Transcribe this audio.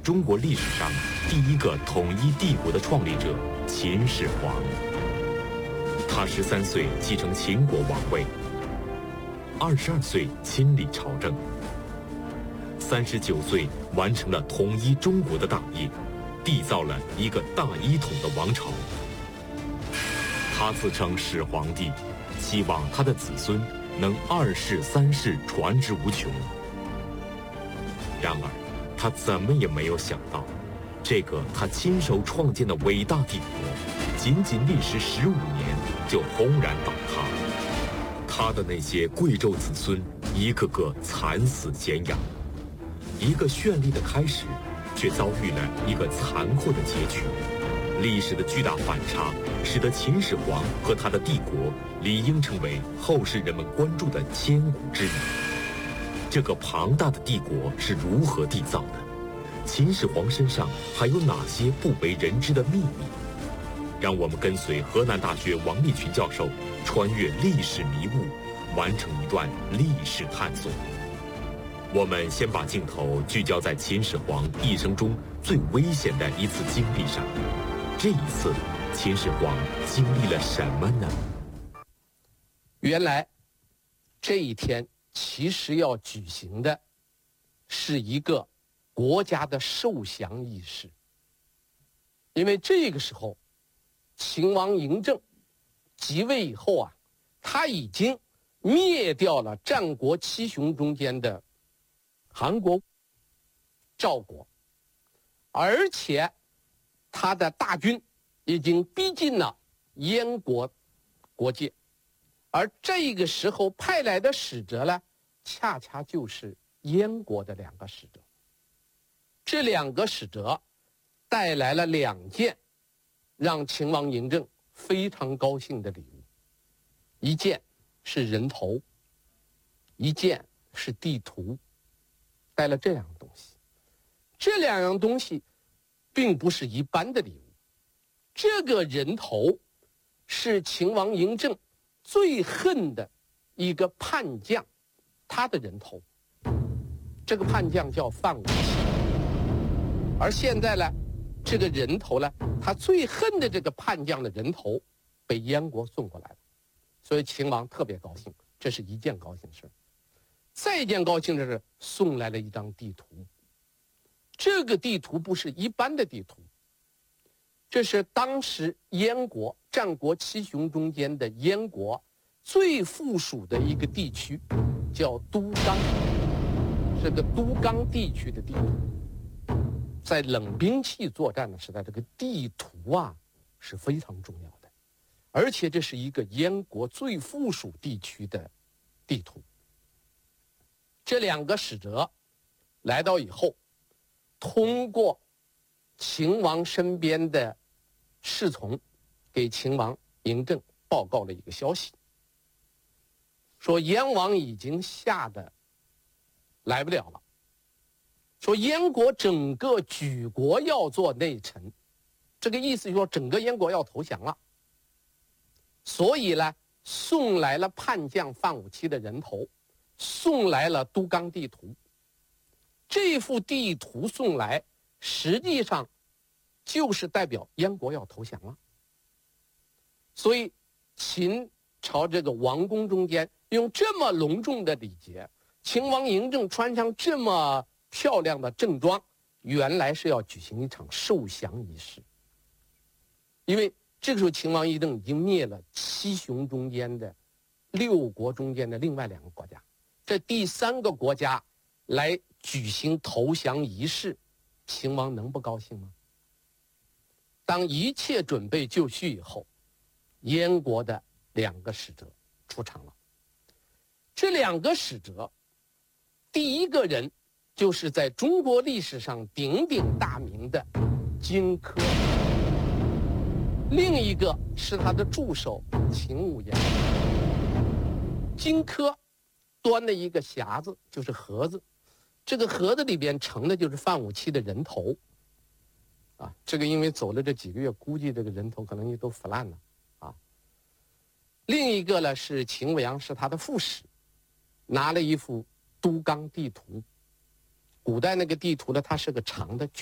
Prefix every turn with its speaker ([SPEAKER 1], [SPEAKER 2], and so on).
[SPEAKER 1] 中国历史上第一个统一帝国的创立者秦始皇。他13岁继承秦国王位，22岁亲理朝政，39岁完成了统一中国的大业，缔造了一个大一统的王朝。他自称始皇帝，希望他的子孙能2世3世传之无穷。然而，他怎么也没有想到，这个他亲手创建的伟大帝国，仅仅历时15年就轰然倒塌。他的那些贵胄子孙，一个个惨死咸阳。一个绚丽的开始，却遭遇了一个残酷的结局。历史的巨大反差，使得秦始皇和他的帝国理应成为后世人们关注的千古之谜。这个庞大的帝国是如何缔造的？秦始皇身上还有哪些不为人知的秘密？让我们跟随河南大学王立群教授，穿越历史迷雾，完成一段历史探索。我们先把镜头聚焦在秦始皇一生中最危险的一次经历上。这一次，秦始皇经历了什么呢？
[SPEAKER 2] 原来，这一天其实要举行的是一个国家的受降仪式，因为这个时候，秦王嬴政即位以后啊，他已经灭掉了战国七雄中间的韩国、赵国，而且他的大军已经逼近了燕国国界，而这个时候派来的使者呢，恰恰就是燕国的2个使者。这2个使者带来了2件让秦王嬴政非常高兴的礼物，一件是人头，一件是地图，带了这2样东西。这2样东西并不是一般的礼物，这个人头是秦王嬴政最恨的一个叛将，他的人头。这个叛将叫范无期，而现在呢，这个人头呢，他最恨的这个叛将的人头被燕国送过来了，所以秦王特别高兴，这是一件高兴事。再一件高兴的是送来了一张地图。这个地图不是一般的地图，这是当时燕国战国七雄中间的燕国最附属的一个地区，叫都纲，这个都纲地区的地图。在冷兵器作战的时代，这个地图啊是非常重要的，而且这是一个燕国最附属地区的地图。这2个使者来到以后，通过秦王身边的侍从给秦王嬴政报告了一个消息，说燕王已经吓得来不了了，说燕国整个举国要做内臣，这个意思就是说整个燕国要投降了，所以呢送来了叛将范无期的人头，送来了都纲地图。这幅地图送来，实际上就是代表燕国要投降了。所以秦朝这个王宫中间用这么隆重的礼节，秦王嬴政穿上这么漂亮的正装，原来是要举行一场受降仪式。因为这个时候秦王嬴政已经灭了七雄中间的6国中间的另外2个国家，这第3个国家来举行投降仪式，秦王能不高兴吗？当一切准备就绪以后，燕国的2个使者出场了。这2个使者，第一个人就是在中国历史上鼎鼎大名的荆轲，另一个是他的助手秦舞阳。荆轲端的一个匣子，就是盒子，这个盒子里边盛的就是范无期的人头啊，这个因为走了这几个月，估计这个人头可能也都腐烂了啊。另一个呢是秦舞阳，是他的副使，拿了一幅都纲地图。古代那个地图呢，它是个长的